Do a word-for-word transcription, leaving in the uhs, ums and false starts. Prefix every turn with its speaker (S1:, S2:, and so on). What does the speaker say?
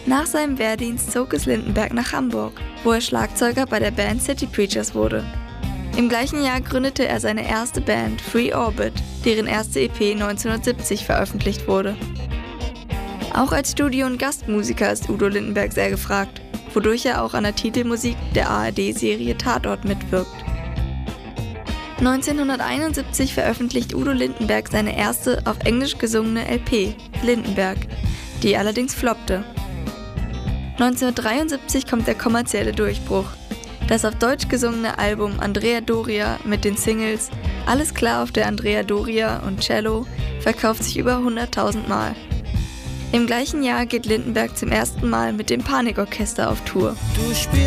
S1: Nach seinem Wehrdienst zog es Lindenberg nach Hamburg, wo er Schlagzeuger bei der Band City Preachers wurde. Im gleichen Jahr gründete er seine erste Band Free Orbit, deren erste E P neunzehnhundertsiebzig veröffentlicht wurde. Auch als Studio- und Gastmusiker ist Udo Lindenberg sehr gefragt, wodurch er auch an der Titelmusik der A R D-Serie Tatort mitwirkt. neunzehnhunderteinundsiebzig veröffentlicht Udo Lindenberg seine erste auf Englisch gesungene L P, Lindenberg, die allerdings floppte. neunzehnhundertdreiundsiebzig kommt der kommerzielle Durchbruch. Das auf Deutsch gesungene Album Andrea Doria mit den Singles Alles klar auf der Andrea Doria und Cello verkauft sich über hunderttausend Mal. Im gleichen Jahr geht Lindenberg zum ersten Mal mit dem Panikorchester auf Tour.
S2: Du